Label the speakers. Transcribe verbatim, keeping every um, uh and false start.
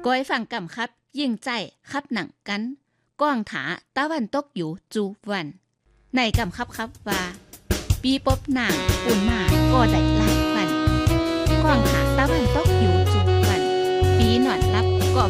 Speaker 1: ก้อยฝั่งกำครับยิงใจคับหนังกันก้องถาตะวันตกอยู่จูวันในกำครับครับว่าปีปบหนังปุ่นมาก็ได้ไล่